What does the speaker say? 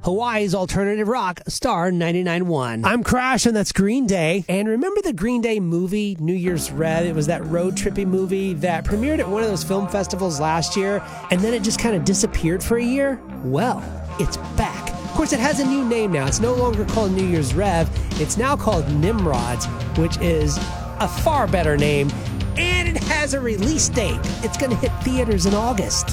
Hawaii's alternative rock, Star 99.1. I'm Crash, and that's Green Day. And remember the Green Day movie, New Year's Red? It was that road trippy movie that premiered at one of those film festivals last year, and then it just kind of disappeared for a year? Well, it's back. Of course, it has a new name now. It's no longer called New Year's Rev. It's now called Nimrods, which is a far better name, and it has a release date. It's going to hit theaters in August.